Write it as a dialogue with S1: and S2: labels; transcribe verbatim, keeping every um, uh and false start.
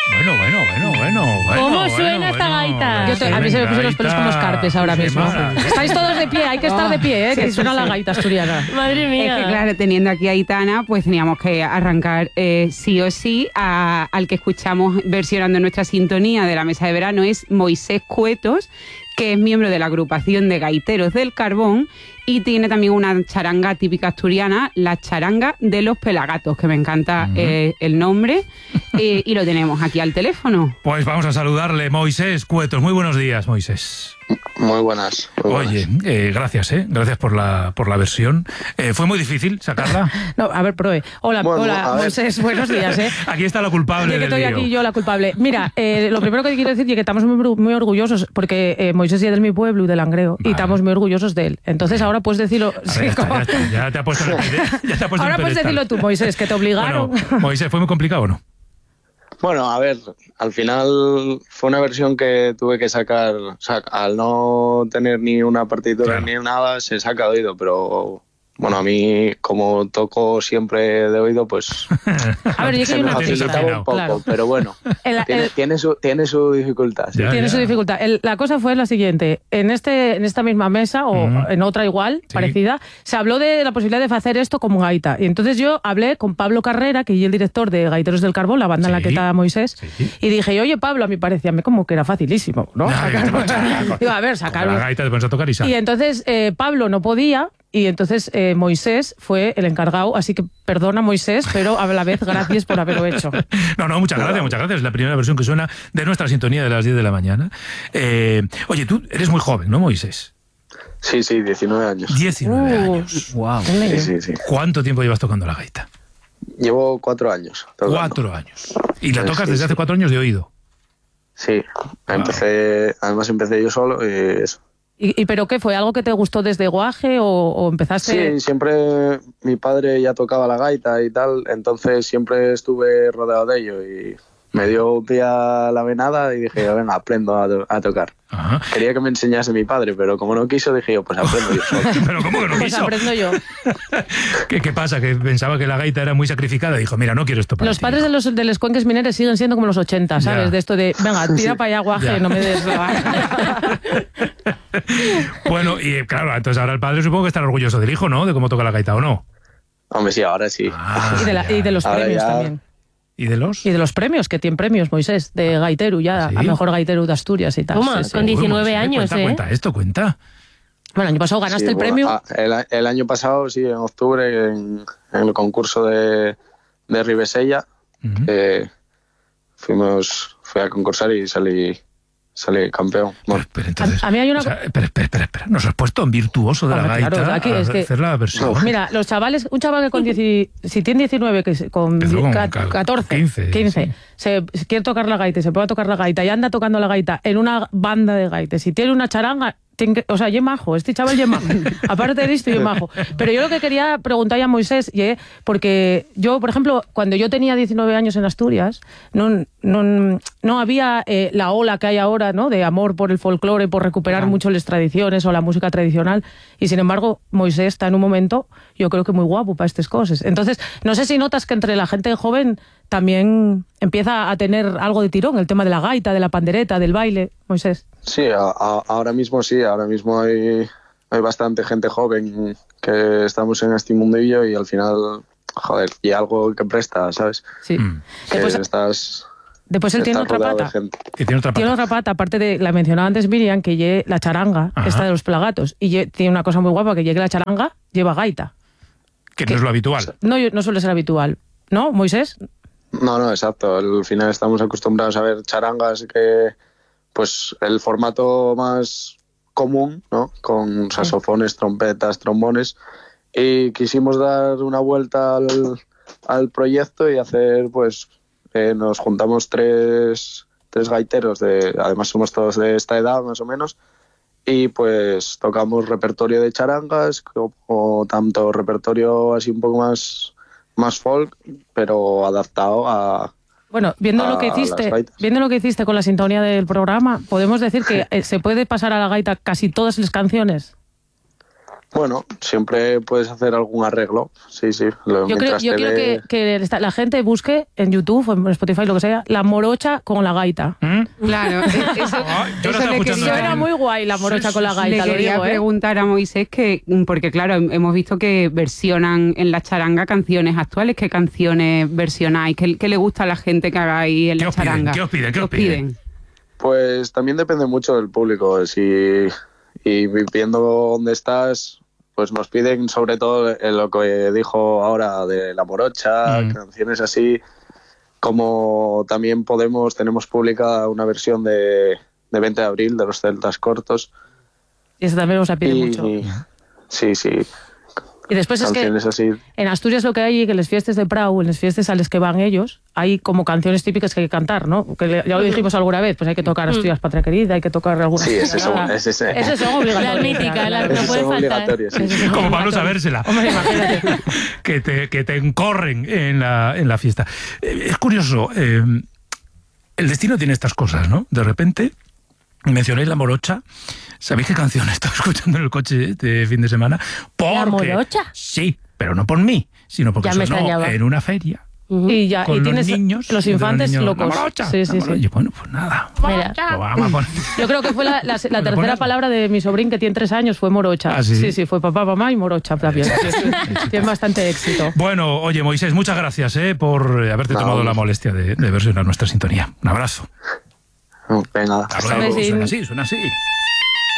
S1: Bueno, bueno, bueno, bueno, bueno.
S2: ¿Cómo
S1: bueno,
S2: suena
S1: bueno,
S2: esta gaita?
S1: bueno,
S2: Yo te-
S3: A mí se me pusieron los pelos como escarpes ahora
S1: Sí,
S3: mismo.
S1: mala.
S3: Estáis todos de pie, hay que estar de pie, ¿eh?
S4: Sí,
S3: que
S4: sí,
S3: suena
S4: sí.
S3: la gaita asturiana.
S2: Madre mía.
S4: Es que, claro, teniendo aquí a Aitana, pues teníamos que arrancar eh, sí o sí a- al que escuchamos versionando nuestra sintonía de la mesa de verano, es Moisés Cuetos, que es miembro de la agrupación de Gaiteros del Carbón y tiene también una charanga típica asturiana, la charanga de los Pelagatos, que me encanta
S1: Ujú.
S4: eh, el nombre, eh, y lo tenemos aquí al teléfono.
S1: Pues vamos a saludarle, Moisés Cuetos. Muy buenos días, Moisés.
S5: Muy buenas. Muy buenas.
S1: Oye, eh, gracias, ¿eh? Gracias por la, por la versión. Eh, ¿Fue muy difícil sacarla?
S3: No, a ver, Proe. Hola,
S5: Bueno,
S3: hola,
S5: a ver.
S3: Moisés, buenos días, ¿eh?
S1: Aquí está la culpable
S3: Oye, que
S1: del
S3: estoy
S1: lío.
S3: aquí yo la culpable. Mira, eh, lo primero que quiero decir es que estamos muy, muy orgullosos, porque eh, Moisés ya es de mi pueblo y de Langreo,
S1: Vale.
S3: y estamos muy orgullosos de él. Entonces ahora puedes decirlo...
S1: A
S3: sí,
S1: ver, ya, está,
S3: como-
S1: ya, está, ya te ha puesto en el pide- ya te ha puesto en
S3: ahora
S1: el
S3: puedes
S1: pedestal.
S3: decirlo tú, Moisés, que te obligaron.
S1: Bueno, Moisés, ¿fue muy complicado o no?
S5: Bueno, a ver, al final fue una versión que tuve que sacar, o sea, al no tener ni una partitura
S1: Claro.
S5: ni nada, se saca de oído, pero bueno, a mí como toco siempre de oído, pues
S3: A ver, yo
S5: se
S3: que hay
S5: me
S3: una
S1: tienes
S5: facilitaba
S1: afinado.
S5: un poco,
S3: Claro.
S5: pero bueno,
S3: El-
S5: tiene,
S3: el-
S5: tiene su, tiene su dificultad. sí.
S1: Ya,
S3: Tiene
S1: ya.
S3: su dificultad. El- la cosa fue la siguiente. En este, en esta misma mesa, o
S1: Ujú.
S3: en otra igual,
S1: Sí.
S3: parecida, se habló de la posibilidad de hacer esto como gaita. Y entonces yo hablé con Pablo Carrera, que es el director de Gaiteros del Carbón, la banda en la
S1: Sí.
S3: que está Moisés,
S1: Sí.
S3: y dije, oye, Pablo, a mí parecía como que era facilísimo, ¿no?
S1: Ay,
S3: Sacar-
S1: con charanga,
S3: Digo, a ver,
S1: Con
S3: sacar...
S1: la gaita te pones a tocar y sale.
S3: Y entonces eh, Pablo no podía, y entonces eh, Moisés fue el encargado, así que perdona, Moisés, pero a la vez gracias por haberlo hecho.
S1: No, no, muchas gracias, muchas gracias. Es la primera versión que suena de nuestra sintonía de las diez de la mañana. Eh, oye, tú eres muy joven, ¿no, Moisés?
S5: Sí, sí, diecinueve años.
S1: diecinueve
S3: Uh,
S1: años.
S3: Wow.
S5: Sí, sí, sí.
S1: ¿Cuánto tiempo llevas tocando la gaita?
S5: Llevo cuatro años. tocando.
S1: Cuatro años. ¿Y la
S5: Sí,
S1: tocas
S5: sí,
S1: desde
S5: sí.
S1: hace cuatro años de oído?
S5: Sí, empecé, además empecé yo solo y eso.
S3: ¿Y, y pero qué fue? ¿Algo que te gustó desde guaje o, o empezaste...?
S5: Sí, siempre mi padre ya tocaba la gaita y tal, entonces siempre estuve rodeado de ello y me dio un día la venada y dije, venga, aprendo a, to- a tocar.
S1: Ajá.
S5: Quería que me enseñase mi padre, pero como no quiso, dije yo, pues aprendo yo solo.
S1: Pero ¿cómo que no
S3: Pues
S1: quiso?
S3: aprendo yo.
S1: ¿Qué, qué pasa? Que pensaba que la gaita era muy sacrificada y dijo, mira, no quiero esto para
S3: Los
S1: ti.
S3: padres de los, de los cuenques mineres siguen siendo como los ochenta, ¿sabes?
S1: Ya.
S3: De esto de, venga, tira para allá guaje,
S1: Ya.
S3: no me des la...
S1: Bueno, y claro, entonces ahora el padre supongo que estará orgulloso del hijo, ¿no? De cómo toca la gaita o no.
S5: Hombre, sí, ahora sí.
S1: Ah,
S3: y, de la-
S1: ya.
S3: y de los
S5: Ahora
S3: premios
S5: ya-
S3: también.
S1: ¿Y de los?
S3: Y de los premios, que tienen premios, Moisés, de Gaiteru ya,
S1: ¿Sí?
S3: a mejor Gaiteru de Asturias y tal.
S2: Toma,
S3: Sí, sí.
S2: con diecinueve
S1: Uy, Moisés,
S2: años,
S1: cuenta,
S2: ¿eh?
S1: Cuenta esto, cuenta.
S3: Bueno, el año pasado ganaste
S5: Sí,
S3: el
S5: bueno,
S3: premio.
S5: ah, el, a- el año pasado, sí, en octubre, en, en el concurso de, de Ribesella,
S1: Ujú.
S5: eh, fuimos, fui a concursar y salí, salí campeón. Bueno,
S1: Pero, pero entonces,
S3: A- a mí hay una
S1: o sea, espera, espera, espera, espera. Nos has puesto en virtuoso de la
S3: Hombre,
S1: gaita
S3: claro, aquí
S1: a
S3: es que-
S1: hacer la versión.
S3: Mira, los chavales, un chaval que con dieci, si tiene diecinueve, que se- con,
S1: Empezó con
S3: ca-
S1: ca-
S3: catorce,
S1: quince,
S3: quince,
S1: sí.
S3: se, se quiere tocar la gaita y se puede tocar la gaita y anda tocando la gaita en una banda de gaites, si tiene una charanga, tiene que- o sea, ye majo, este chaval ye majo. Aparte de esto, ye majo. Pero yo lo que quería preguntar a Moisés, ye, porque yo, por ejemplo, cuando yo tenía diecinueve años en Asturias, no, no, no había eh, la ola que hay ahora, ¿no? De amor por el folclore, por recuperar mucho las tradiciones o la música tradicional. Y sin embargo, Moisés está en un momento, yo creo que muy guapo para estas cosas. Entonces, no sé si notas que entre la gente joven también empieza a tener algo de tirón, el tema de la gaita, de la pandereta, del baile, Moisés.
S5: sí, a- a- ahora mismo sí, ahora mismo hay, hay bastante gente joven que estamos en este mundillo y al final, joder, y algo que presta, ¿sabes?
S3: Sí.
S1: Mm.
S5: Que
S3: Después,
S5: estás,
S3: después él tiene
S5: estás
S3: otra
S5: rodeado de
S3: pata.
S5: gente.
S1: Que tiene otra pata.
S3: Tiene otra pata, aparte de la mencionaba antes Miriam, que lleve la charanga,
S1: Ajá.
S3: esta de los pelagatos. Y lle- tiene una cosa muy guapa, que llegue la charanga, lleva gaita.
S1: Que no es lo habitual.
S3: No, no suele ser habitual. ¿No, Moisés?
S5: No, no, exacto. Al final estamos acostumbrados a ver charangas que, pues, el formato más común, ¿no? Con saxofones, trompetas, trombones. Y quisimos dar una vuelta al, al proyecto y hacer, pues, eh, nos juntamos tres, tres gaiteros, de, además somos todos de esta edad, más o menos, y pues tocamos repertorio de charangas, o, o tanto repertorio así un poco más más folk, pero adaptado a...
S3: Bueno, viendo lo que
S5: a
S3: hiciste,
S5: las gaitas.
S3: viendo lo que hiciste con la sintonía del programa, podemos decir que eh, se puede pasar a la gaita casi todas las canciones.
S5: Bueno, siempre puedes hacer algún arreglo, sí, sí. Lo,
S3: Yo, creo, yo quiero que, que la gente busque en YouTube o en Spotify, lo que sea, la morocha con la gaita.
S1: ¿Mm?
S4: Claro, eso,
S1: Ah, yo
S4: eso
S1: no estaba
S4: le
S1: escuchando
S4: quería-
S3: Eso era muy guay, la morocha
S1: Sí,
S3: con la
S1: sí,
S3: gaita,
S4: Le
S3: lo
S4: quería
S3: digo, ¿eh?
S4: preguntar a Moisés que, porque claro, hemos visto que versionan en la charanga canciones actuales. ¿Qué canciones versionáis? ¿Qué, qué le gusta a la gente que hagáis en
S1: ¿Qué
S4: la
S1: os piden?
S4: charanga?
S1: ¿Qué os piden? ¿Qué os piden?
S5: Pues también depende mucho del público. Si y viendo dónde estás, pues nos piden sobre todo en lo que dijo ahora de la morocha,
S1: Mm.
S5: canciones así, como también podemos, tenemos publicada una versión de, de veinte de abril de los Celtas Cortos.
S3: Y eso también os la pide
S5: Y,
S3: mucho.
S5: sí, sí,
S3: Y después es que
S5: canciones así.
S3: en Asturias lo que hay, que en las fiestas de Prau, en las fiestas a las que van ellos, hay como canciones típicas que hay que cantar, ¿no? Que le- ya lo dijimos alguna vez, pues hay que tocar Asturias Patria Querida, hay que tocar alguna...
S5: Sí, ese son-
S3: Ah,
S5: ese- ese-
S3: Esas son obligatorias.
S2: La mítica, la- no
S5: Esos
S2: puede
S5: son
S2: faltar.
S5: obligatorios, sí.
S3: Esas son
S1: Como para no
S3: obligatorias.
S1: sabérsela.
S3: Hombre, imagínate.
S1: que, te, que te encorren en la, en la fiesta. Eh, Es curioso, eh, el destino tiene estas cosas, ¿no? De repente, mencionáis la morocha. ¿Sabéis qué canción estaba escuchando en el coche este fin de semana? Porque,
S2: ¿La morocha?
S1: Sí, pero no por mí, sino porque
S2: Ya me
S1: sonó
S2: extrañaba.
S1: en una feria.
S3: Y ya,
S1: Con
S3: y
S1: los
S3: tienes
S1: niños,
S3: los
S1: y de
S3: infantes
S1: niños,
S3: locos.
S1: La morocha,
S3: Sí, sí,
S1: la morocha.
S3: sí.
S1: Y bueno, pues nada.
S2: Mira.
S1: Lo vamos a poner.
S3: Yo creo que fue la, la- la tercera
S1: ponerla.
S3: palabra de mi sobrín, que tiene tres años, fue morocha.
S1: ¿Ah, sí?
S3: sí, sí, fue papá, mamá y morocha también. Sí, sí. Tiene bastante éxito.
S1: Bueno, oye, Moisés, muchas gracias eh, por eh, haberte
S5: No,
S1: tomado la
S5: hombre.
S1: molestia de, de versionar nuestra sintonía. Un abrazo.
S5: Venga,
S1: Hasta
S5: hasta
S1: luego.
S3: Besín.
S1: Suena así, suena así.